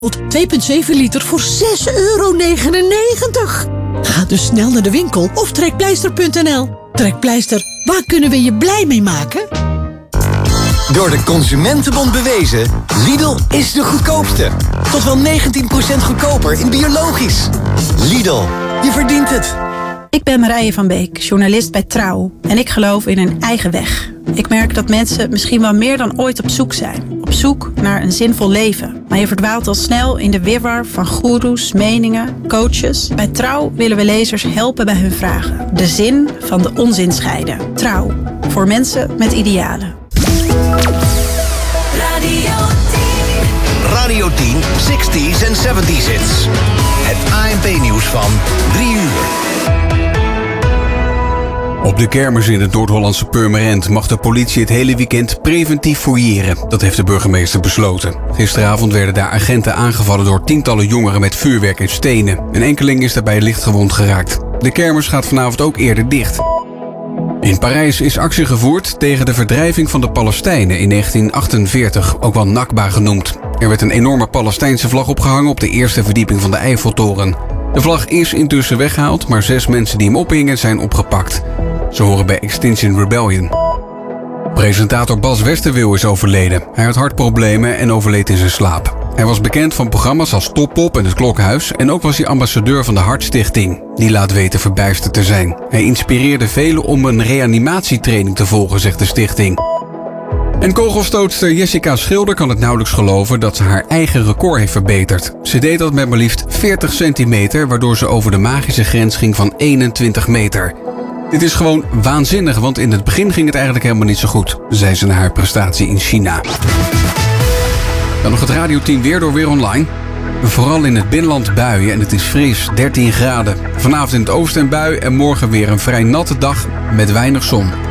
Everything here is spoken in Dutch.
2,7 liter voor €6,99. Ga dus snel naar de winkel of trekpleister.nl. Trekpleister, waar kunnen we je blij mee maken? Door de Consumentenbond bewezen, Lidl is de goedkoopste. Tot wel 19% goedkoper in biologisch. Lidl, je verdient het. Ik ben Marije van Beek, journalist bij Trouw. En ik geloof in een eigen weg. Ik merk dat mensen misschien wel meer dan ooit op zoek zijn. Op zoek naar een zinvol leven. Maar je verdwaalt al snel in de wirwar van goeroes, meningen, coaches. Bij Trouw willen we lezers helpen bij hun vragen. De zin van de onzin scheiden. Trouw. Voor mensen met idealen. Radio 10, 60s en 70s hits. Het ANP-nieuws van 3 uur. Op de kermis in het Noord-Hollandse Purmerend mag de politie het hele weekend preventief fouilleren. Dat heeft de burgemeester besloten. Gisteravond werden daar agenten aangevallen door tientallen jongeren met vuurwerk en stenen. Een enkeling is daarbij lichtgewond geraakt. De kermis gaat vanavond ook eerder dicht. In Parijs is actie gevoerd tegen de verdrijving van de Palestijnen in 1948, ook wel Nakba genoemd. Er werd een enorme Palestijnse vlag opgehangen op de eerste verdieping van de Eiffeltoren. De vlag is intussen weggehaald, maar 6 mensen die hem ophingen zijn opgepakt. Ze horen bij Extinction Rebellion. Presentator Bas Westerwil is overleden. Hij had hartproblemen en overleed in zijn slaap. Hij was bekend van programma's als Toppop en Het Klokhuis en ook was hij ambassadeur van de Hartstichting. Die laat weten verbijsterd te zijn. Hij inspireerde velen om een reanimatietraining te volgen, zegt de stichting. En kogelstootster Jessica Schilder kan het nauwelijks geloven dat ze haar eigen record heeft verbeterd. Ze deed dat met maar liefst 40 centimeter, waardoor ze over de magische grens ging van 21 meter. Dit is gewoon waanzinnig, want in het begin ging het eigenlijk helemaal niet zo goed, zei ze na haar prestatie in China. Dan nog het Radio 10 weer door Weer Online. Vooral in het binnenland buien en het is fris, 13 graden. Vanavond in het oosten een bui en morgen weer een vrij natte dag met weinig zon.